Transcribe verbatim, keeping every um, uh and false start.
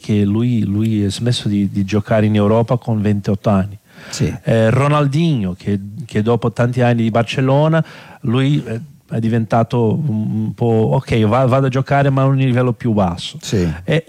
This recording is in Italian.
che lui, lui ha smesso di, di giocare in Europa con ventotto anni. Sì. Eh, Ronaldinho che, che dopo tanti anni di Barcellona lui eh, è diventato un, un po' ok, va, vado a giocare ma a un livello più basso. Sì. E,